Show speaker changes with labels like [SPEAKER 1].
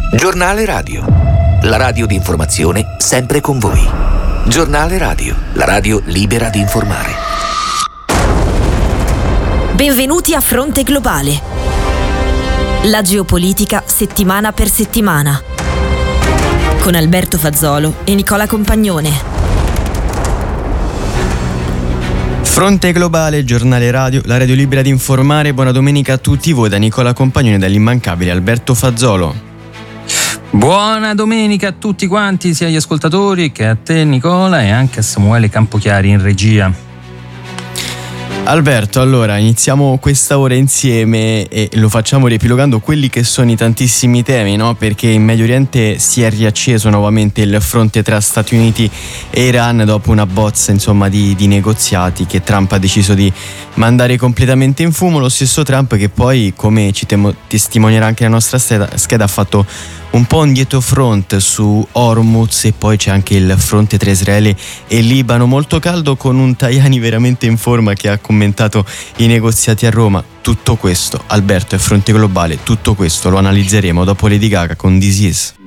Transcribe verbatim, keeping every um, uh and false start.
[SPEAKER 1] Giornale Radio, la radio di informazione sempre con voi. Giornale Radio, la radio libera di informare.
[SPEAKER 2] Benvenuti a Fronte Globale. La geopolitica settimana per settimana. Con Alberto Fazzolo e Nicola Compagnone.
[SPEAKER 3] Fronte Globale, Giornale Radio, la radio libera di informare. Buona domenica a tutti voi da Nicola Compagnone e dall'immancabile Alberto Fazzolo.
[SPEAKER 4] Buona domenica a tutti quanti, sia agli ascoltatori che a te Nicola e anche a Samuele Campochiari in regia.
[SPEAKER 3] Alberto, allora iniziamo questa ora insieme e lo facciamo riepilogando quelli che sono i tantissimi temi, no? Perché in Medio Oriente si è riacceso nuovamente il fronte tra Stati Uniti e Iran dopo una bozza, insomma, di, di negoziati che Trump ha deciso di mandare completamente in fumo. Lo stesso Trump che poi, come ci temo, testimonierà anche la nostra scheda, scheda, ha fatto un po' un dietrofront su Hormuz, e poi c'è anche il fronte tra Israele e Libano molto caldo, con un Tajani veramente in forma che ha commentato i negoziati a Roma. Tutto questo, Alberto, è Fronte Globale, tutto questo lo analizzeremo dopo Lady Gaga con This Is.